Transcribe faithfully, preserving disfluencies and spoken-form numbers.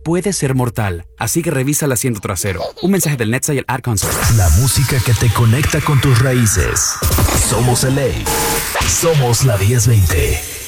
puede ser mortal, así que revisa el asiento trasero. Un mensaje del Netsa y el Ad Console. La música que te conecta con tus raíces. Somos L A. Somos la diez veinte.